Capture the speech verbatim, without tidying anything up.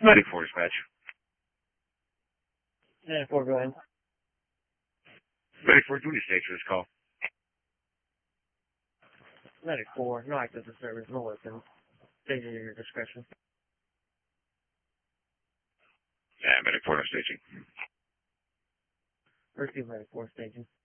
Medic four dispatch. Medic four, go ahead. Medic four, duty stage for this call. Medic four, no access to service, no weapons. Staging at your discretion. Yeah, Medic four, no staging. Receive Medic four, staging.